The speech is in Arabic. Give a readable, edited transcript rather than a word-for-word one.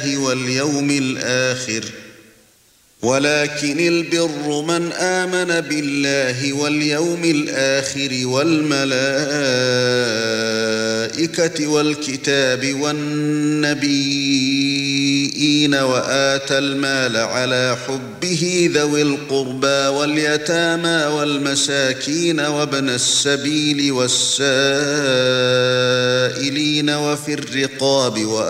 واليوم الآخر، ولكن البر من آمن بالله واليوم الآخر والملائكة والكتاب والنبيين وآتى المال على حبه ذوي القربى واليتامى والمساكين وابن السبيل والسائلين وفي الرقاب